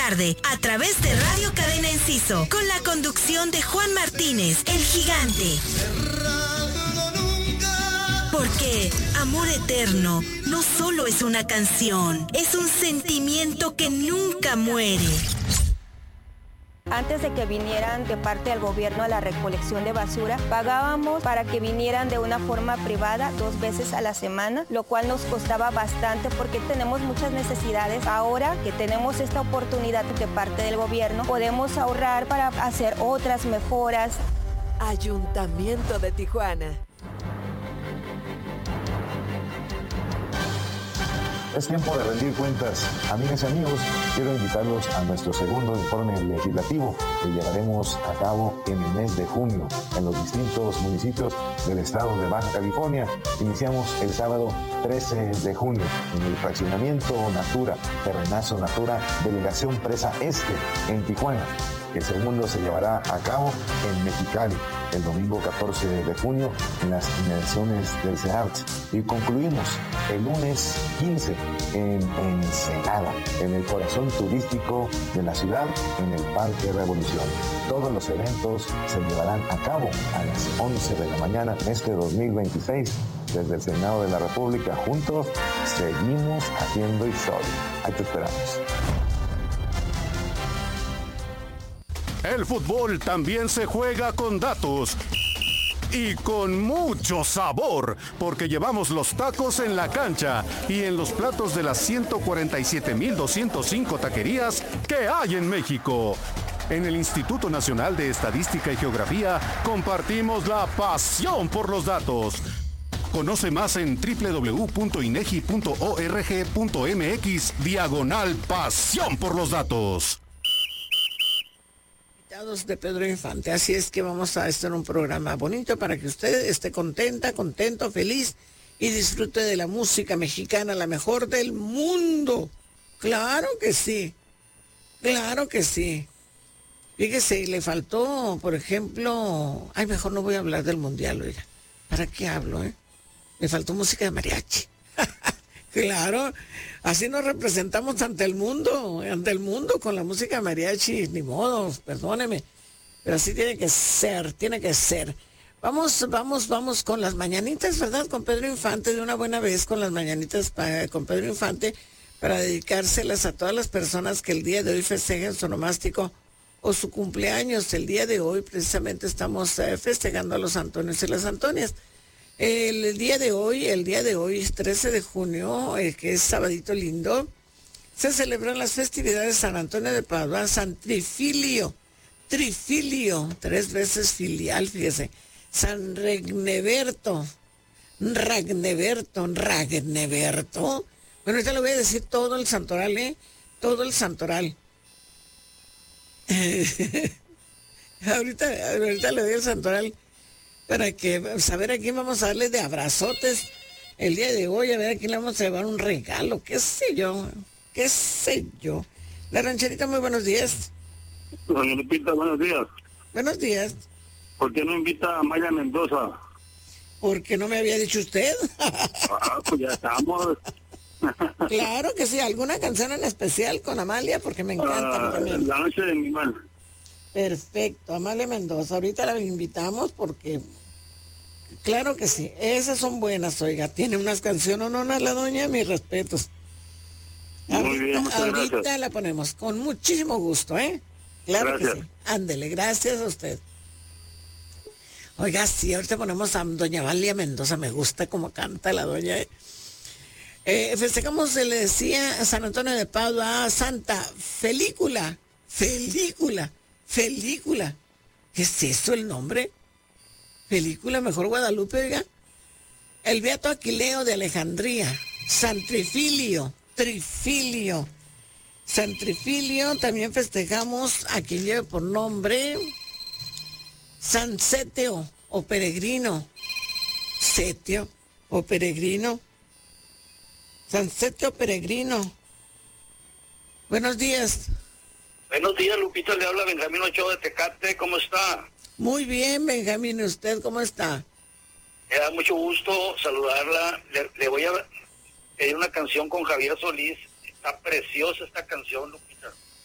tarde, a través de Radio Cadena Enciso, con la conducción de Juan Martínez, el gigante. Porque Amor Eterno no solo es una canción, es un sentimiento que nunca muere. Antes de que vinieran de parte del gobierno a la recolección de basura, pagábamos para que vinieran de una forma privada 2 veces a la semana, lo cual nos costaba bastante porque tenemos muchas necesidades. Ahora que tenemos esta oportunidad de parte del gobierno, podemos ahorrar para hacer otras mejoras. Ayuntamiento de Tijuana. Es tiempo de rendir cuentas. Amigas y amigos, quiero invitarlos a nuestro segundo informe legislativo que llevaremos a cabo en el mes de junio en los distintos municipios del estado de Baja California. Iniciamos el sábado 13 de junio en el fraccionamiento Natura, Terrenazo Natura, Delegación Presa Este, en Tijuana. El segundo se llevará a cabo en Mexicali el domingo 14 de junio en las inmediaciones del CEART. Y concluimos el lunes 15 en Ensenada, en el corazón turístico de la ciudad, en el Parque Revolución. Todos los eventos se llevarán a cabo a las 11 de la mañana en este 2026. Desde el Senado de la República, juntos seguimos haciendo historia. Ahí te esperamos. El fútbol también se juega con datos y con mucho sabor, porque llevamos los tacos en la cancha y en los platos de las 147,205 taquerías que hay en México. En el Instituto Nacional de Estadística y Geografía compartimos la pasión por los datos. Conoce más en www.inegi.org.mx/pasión por los datos. De Pedro Infante, así es que vamos a hacer un programa bonito para que usted esté contenta, contento, feliz y disfrute de la música mexicana, la mejor del mundo. Claro que sí, claro que sí. Fíjese, le faltó, por ejemplo, mejor no voy a hablar del mundial, oiga, ¿para qué hablo, Le faltó música de mariachi. Claro, así nos representamos ante el mundo con la música de mariachi, ni modo, perdóneme, pero así tiene que ser. Vamos con las mañanitas, ¿verdad? Con Pedro Infante, de una buena vez con las mañanitas con Pedro Infante, para dedicárselas a todas las personas que el día de hoy festejen su onomástico o su cumpleaños. El día de hoy precisamente estamos festejando a los Antonios y las Antonias. El día de hoy, 13 de junio, que es sabadito lindo, se celebran las festividades de San Antonio de Padua, San Trifilio, 3 veces filial, fíjese, San Ragneberto. Bueno, ahorita le voy a decir todo el santoral, todo el santoral. ahorita le doy el santoral. Para que saber a quién vamos a darle de abrazotes el día de hoy, a ver a quién le vamos a llevar un regalo, qué sé yo. La Rancherita, muy buenos días. Doña Lupita, buenos días. Buenos días. ¿Por qué no invita a Maya Mendoza? ¿Por qué no me había dicho usted? Pues ya estamos. Claro que sí, alguna canción en especial con Amalia, porque me encanta. La noche de mi mal. Perfecto, Amalia Mendoza, ahorita la invitamos porque, claro que sí, esas son buenas, oiga, tiene unas canciones, no, la doña, mis respetos. Muy bien, ahorita gracias. La ponemos, con muchísimo gusto, Claro gracias. que sí, ándele, gracias a usted. Oiga, sí, ahorita ponemos a doña Amalia Mendoza, me gusta cómo canta la doña, festejamos, se le decía a San Antonio de Padua, Santa Felícula. ¿Qué es eso el nombre? Película Mejor Guadalupe, oiga. El Beato Aquileo de Alejandría. San Trifilio. San Trifilio, también festejamos a quien lleve por nombre San Seteo o Peregrino. Seteo o Peregrino. San Seteo Peregrino. Buenos días. Buenos días, Lupita, le habla Benjamín Ochoa de Tecate, ¿cómo está? Muy bien, Benjamín, ¿usted cómo está? Me da mucho gusto saludarla, le voy a pedir una canción con Javier Solís, está preciosa esta canción, Lupita.